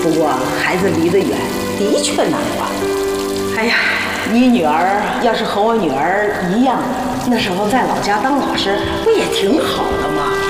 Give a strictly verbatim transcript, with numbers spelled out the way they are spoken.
不过孩子离得远，的确难管。哎呀，你女儿要是和我女儿一样，那时候在老家当老师，不也挺好的吗？